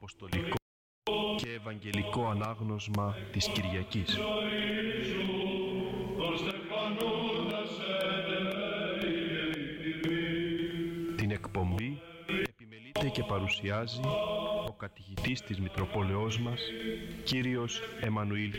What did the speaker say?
Αποστολικό και Ευαγγελικό Ανάγνωσμα της Κυριακής. Την εκπομπή επιμελείται και παρουσιάζει ο καθηγητής της Μητροπόλεως μας, κύριος Εμμανουήλ